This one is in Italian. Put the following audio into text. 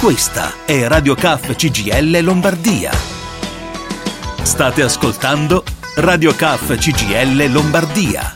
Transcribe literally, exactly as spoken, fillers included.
Questa è Radio K C G I L Lombardia. State ascoltando Radio K C G I L Lombardia.